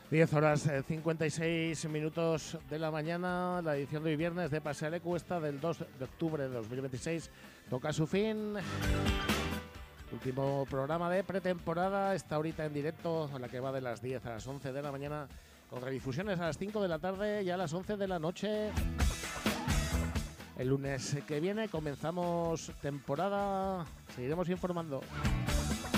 10 horas 56 minutos de la mañana, la edición de hoy viernes de Paseale Cuesta del 2 de octubre de 2026 toca su fin. Último programa de pretemporada, esta horita en directo, la que va de las 10 a las 11 de la mañana, con redifusiones a las 5 de la tarde y a las 11 de la noche. El lunes que viene comenzamos temporada, seguiremos informando.